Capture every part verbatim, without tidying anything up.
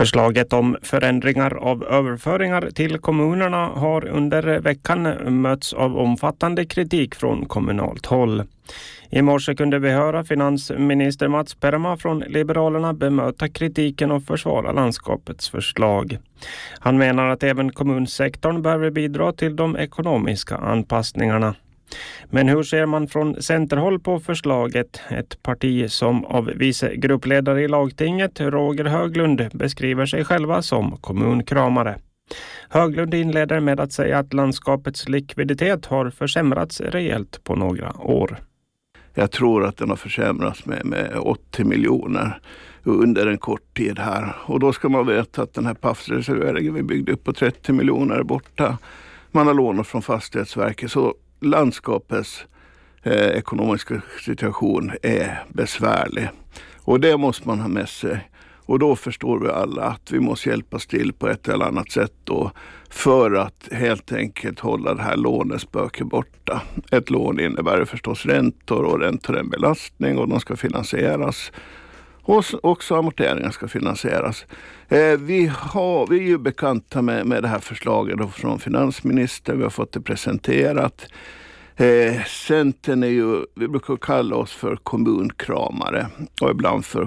Förslaget om förändringar av överföringar till kommunerna har under veckan mötts av omfattande kritik från kommunalt håll. I morse kunde vi höra finansminister Mats Perma från Liberalerna bemöta kritiken och försvara landskapets förslag. Han menar att även kommunsektorn behöver bidra till de ekonomiska anpassningarna. Men hur ser man från centerhåll på förslaget? Ett parti som av vice gruppledare i lagtinget, Roger Höglund, beskriver sig själva som kommunkramare. Höglund inleder med att säga att landskapets likviditet har försämrats rejält på några år. Jag tror att den har försämrats med, med åttio miljoner under en kort tid här. Och då ska man veta att den här P A F-reserveringen vi byggde upp på trettio miljoner är borta. Man har lånat från Fastighetsverket, så landskapets eh, ekonomiska situation är besvärlig. Och det måste man ha med sig. Och då förstår vi alla att vi måste hjälpas till på ett eller annat sätt då, för att helt enkelt hålla det här lånespöket borta. Ett lån innebär förstås räntor, och räntor är en belastning och de ska finansieras. Och också amorteringar ska finansieras. Eh, vi, har, vi är ju bekanta med, med det här förslaget då från finansministern. Vi har fått det presenterat. Eh, Centern är ju, vi brukar kalla oss för kommunkramare och ibland för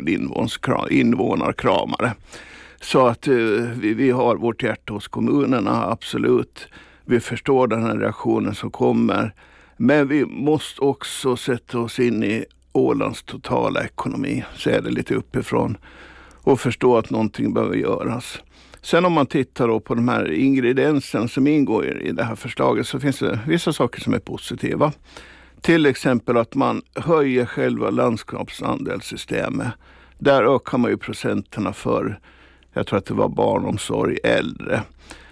kommuninvånarkramare. Så att eh, vi, vi har vårt hjärta hos kommunerna, absolut. Vi förstår den här reaktionen som kommer. Men vi måste också sätta oss in i Ålands totala ekonomi, se det lite uppifrån och förstå att någonting behöver göras. Sen om man tittar då på de här ingredienserna som ingår i det här förslaget, så finns det vissa saker som är positiva. Till exempel att man höjer själva landskapsandelssystemet. Där ökar man ju procenterna för, jag tror att det var barnomsorg, äldre.